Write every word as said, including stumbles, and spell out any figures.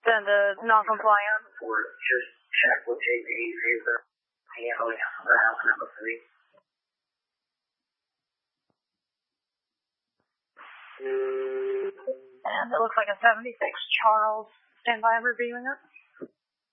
Then the non-compliant. Just check with J P see if they're handling the house number three. And it looks like a seventy-six Charles. Stand by, I'm reviewing it.